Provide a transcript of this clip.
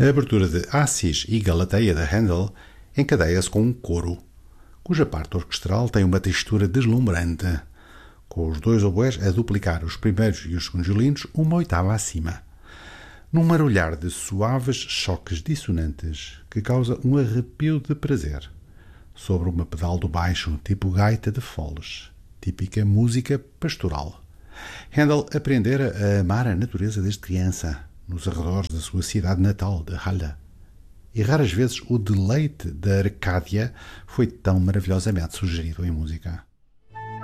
A abertura de Assis e Galateia de Handel encadeia-se com um coro, cuja parte orquestral tem uma textura deslumbrante, com os dois oboés a duplicar os primeiros e os segundos violinos uma oitava acima, num marulhar de suaves choques dissonantes que causa um arrepio de prazer, sobre uma pedal do baixo tipo gaita de foles, típica música pastoral. Handel aprendera a amar a natureza desde criança, nos arredores da sua cidade natal de Halle, e raras vezes o deleite da Arcádia foi tão maravilhosamente sugerido em música.